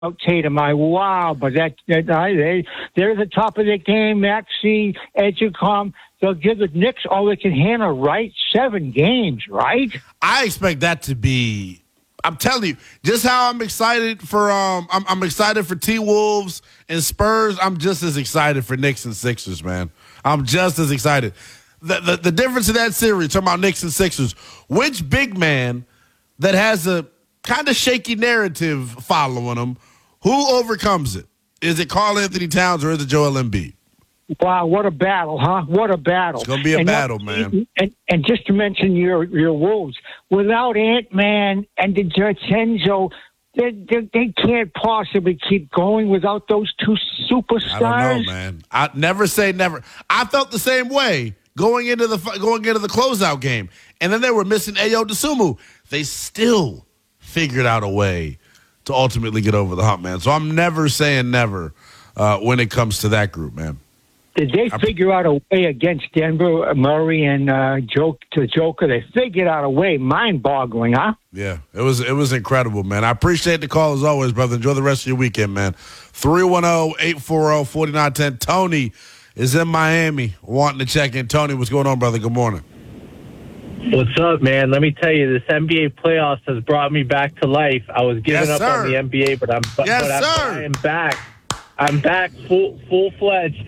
Tatum. But they're the top of their game. Maxey, Edgecombe. They'll give the Knicks all they can handle, right? 7 games, right? I expect that to be. I'm telling you, just how I'm excited for. I'm excited for T-Wolves and Spurs. I'm just as excited for Knicks and Sixers, man. I'm just as excited. The difference in that series, talking about Knicks and Sixers, which big man that has a kind of shaky narrative following him, who overcomes it? Is it Karl Anthony Towns or is it Joel Embiid? Wow, what a battle, huh? What a battle. It's going to be a battle, man. And just to mention your Wolves, without Ant-Man and DiVincenzo, they can't possibly keep going without those 2 superstars. I don't know, man. I never say never. I felt the same way going into the closeout game. And then they were missing Ayo Dosunmu. They still figured out a way to ultimately get over the hump, man. So I'm never saying never when it comes to that group, man. Did they figure out a way against Denver, Murray, and Joker? They figured out a way. Mind-boggling, huh? Yeah, it was incredible, man. I appreciate the call as always, brother. Enjoy the rest of your weekend, man. 310-840-4910. Tony is in Miami wanting to check in. Tony, what's going on, brother? Good morning. What's up, man? Let me tell you, this NBA playoffs has brought me back to life. I was giving up on the NBA, but I'm back. I'm back full-fledged.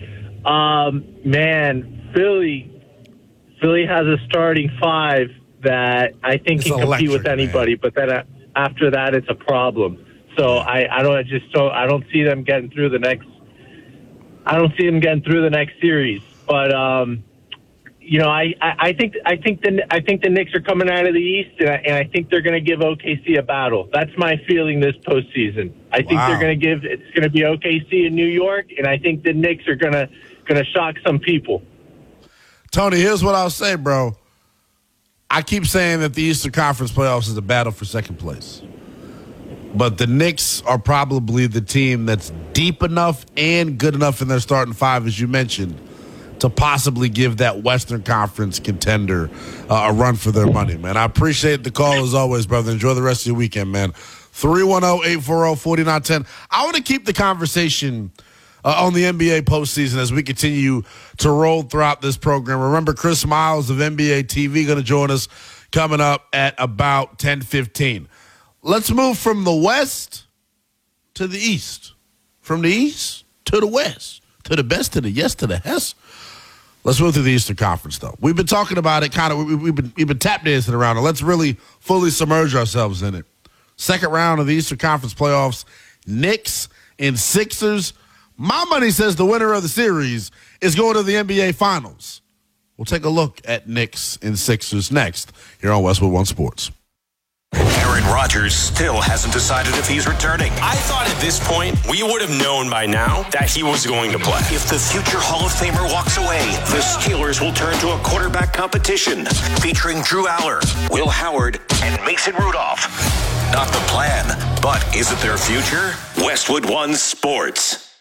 Man, Philly has a starting 5 that I think can compete with anybody, man. But then after that, it's a problem. So I don't see them getting through the next. I don't see them getting through the next series. But I think the Knicks are coming out of the East, and I think they're going to give OKC a battle. That's my feeling this postseason. I think they're going to it's going to be OKC in New York, and I think the Knicks are going to shock some people. Tony, here's what I'll say, bro. I keep saying that the Eastern Conference playoffs is a battle for second place. But the Knicks are probably the team that's deep enough and good enough in their starting 5, as you mentioned, to possibly give that Western Conference contender a run for their money, man. I appreciate the call as always, brother. Enjoy the rest of your weekend, man. 310-840-4910. I want to keep the conversation on the NBA postseason as we continue to roll throughout this program. Remember, Chris Miles of NBA TV going to join us coming up at about 10:15. Let's move from the West to the East. From the East to the West. To the best, to the yes, to the yes. Let's move through the Eastern Conference, though. We've been talking about it kind of. We've been tap dancing around it. Let's really fully submerge ourselves in it. Second round of the Eastern Conference playoffs, Knicks and Sixers. My money says the winner of the series is going to the NBA Finals. We'll take a look at Knicks and Sixers next here on Westwood One Sports. Aaron Rodgers still hasn't decided if he's returning. I thought at this point we would have known by now that he was going to play. If the future Hall of Famer walks away, the Steelers will turn to a quarterback competition featuring Drew Aller, Will Howard, and Mason Rudolph. Not the plan, but is it their future? Westwood One Sports.